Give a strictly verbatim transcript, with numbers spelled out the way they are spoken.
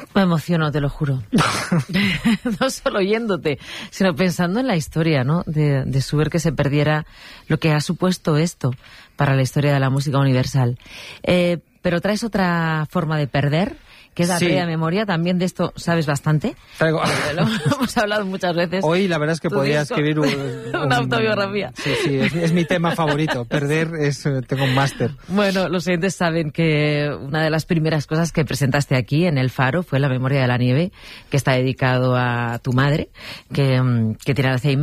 Me emociono, te lo juro. No solo oyéndote, sino pensando en la historia, ¿no? De, de Schubert, que se perdiera lo que ha supuesto esto para la historia de la música universal. Eh, pero traes otra forma de perder, que es la sí. pérdida de memoria. También de esto sabes bastante. Traigo... Lo hemos hablado muchas veces. Hoy la verdad es que podía disco? escribir un, un, una autobiografía. Sí, sí, es, es mi tema favorito. Perder es... Tengo un máster. Bueno, los oyentes saben que una de las primeras cosas que presentaste aquí en El Faro fue La memoria de la nieve, que está dedicado a tu madre, que, que tiene Alzheimer.